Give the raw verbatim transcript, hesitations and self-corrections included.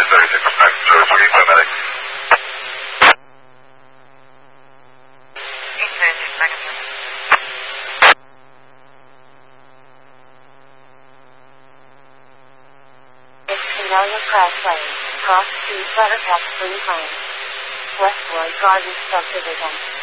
thirty-six, five, zero three, paramedic. eight thirty-six, negative. It's Camellia Crash Lane, Cross Street, Buttercup Spring Plain, Westwood Gardens Subdivision.